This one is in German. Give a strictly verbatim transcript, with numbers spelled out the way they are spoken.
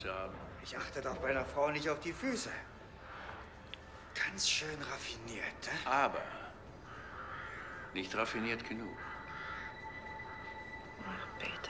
haben. Ich achte doch bei einer Frau nicht auf die Füße. Ganz schön raffiniert, ne? Aber nicht raffiniert genug. Ach, bitte.